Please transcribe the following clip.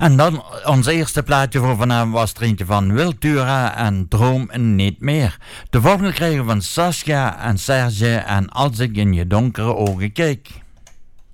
En dan ons eerste plaatje voor vanavond was er eentje van Wiltura en Droom niet meer. De volgende krijgen we van Sascha en Serge en Als ik in je donkere ogen kijk.